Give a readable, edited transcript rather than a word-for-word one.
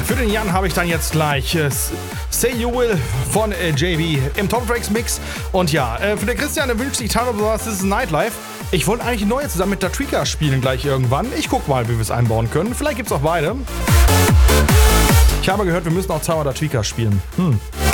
Für den Jan habe ich dann jetzt gleich Say You Will von JB im Top Tracks Mix. Und ja, für den Christian, der wünscht sich Town of the Stars, this is Nightlife. Ich wollte eigentlich neue zusammen mit Datrika spielen gleich irgendwann. Ich guck mal, wie wir es einbauen können. Vielleicht gibt's auch beide. Ich habe gehört, wir müssen auch zweimal Datrika spielen.